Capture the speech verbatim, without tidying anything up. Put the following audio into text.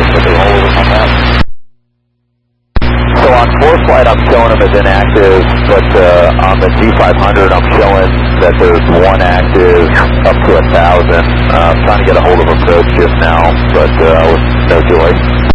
just put the rollovers on that. So on ForeFlight, I'm showing them as inactive, but uh, on the G five hundred, I'm showing that there's one active up to a thousand. Uh, I'm trying to get a hold of a code shift now, but uh, with no joy.